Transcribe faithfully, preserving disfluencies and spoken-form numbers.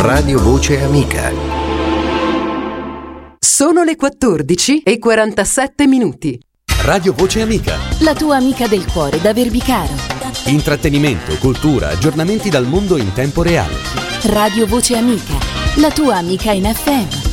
Radio Voce Amica. Sono le quattordici e quarantasette minuti. Radio Voce Amica. La tua amica del cuore da Verbicaro. Intrattenimento, cultura, aggiornamenti dal mondo in tempo reale. Radio Voce Amica. La tua amica in F M.